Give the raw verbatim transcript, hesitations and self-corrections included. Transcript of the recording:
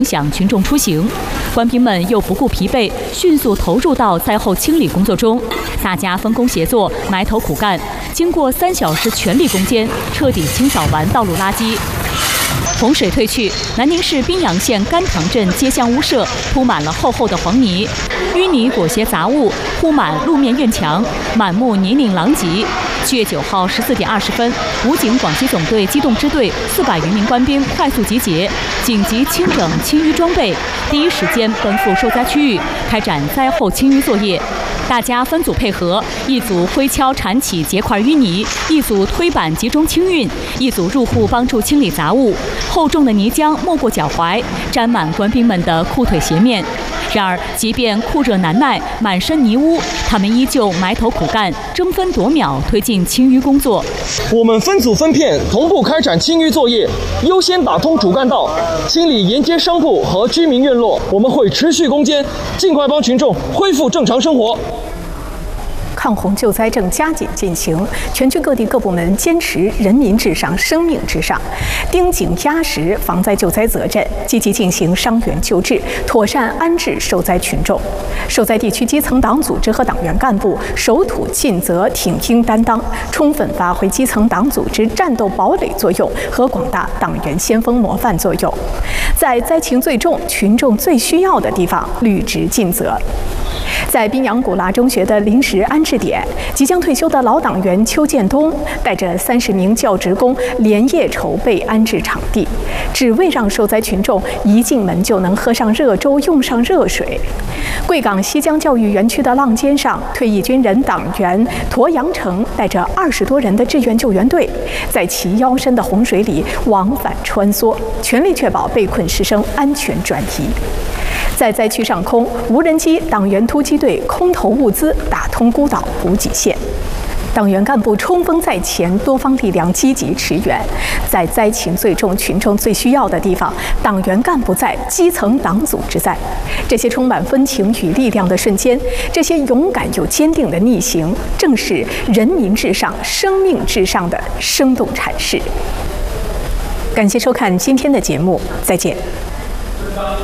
影响群众出行，官兵们又不顾疲惫，迅速投入到灾后清理工作中。大家分工协作，埋头苦干，经过三小时全力攻坚，彻底清扫完道路垃圾。洪水退去，南宁市宾阳县甘塘镇街巷屋舍铺满了厚厚的黄泥，淤泥裹挟杂物，铺满路面院墙，满目泥泞狼藉。七月九号十四点二十分，武警广西总队机动支队四百余名官兵快速集结，紧急清整清淤装备，第一时间奔赴受灾区域，开展灾后清淤作业。大家分组配合，一组挥锹铲起结块淤泥，一组推板集中清运，一组入户帮助清理杂物。厚重的泥浆没过脚踝，沾满官兵们的裤腿鞋面。然而，即便酷热难耐，满身泥污，他们依旧埋头苦干，争分夺秒推进清淤工作。 我们分组分片，同步开展清淤作业，优先打通主干道，清理沿街商铺和居民院落。我们会持续攻坚，尽快帮群众恢复正常生活。 抗洪救灾正加紧进行，全军各地各部门坚持人民至上、生命至上，盯紧压实防灾救灾责任，积极进行伤员救治，妥善安置受灾群众。受灾地区基层党组织和党员干部守土尽责、挺膺担当，充分发挥基层党组织战斗堡垒作用和广大党员先锋模范作用，在灾情最重、群众最需要的地方履职尽责。在宾阳古拉中学的临时安置点，即将退休的老党员邱建东带着三十名教职工连夜筹备安置场地，只为让受灾群众一进门就能喝上热粥、用上热水。贵港西江教育园区的浪尖上，退役军人党员驼阳成带着二十多人的志愿救援队，在齐腰深的洪水里往返穿梭，全力确保被困师生安全转移。在灾区上空，无人机党员突击队空投物资，打通孤岛补给线。党员干部冲锋在前，多方力量积极驰援。在灾情最重、群众最需要的地方，党员干部在，基层党组织在。这些充满温情与力量的瞬间，这些勇敢又坚定的逆行，正是人民至上、生命至上的生动阐释。感谢收看今天的节目，再见。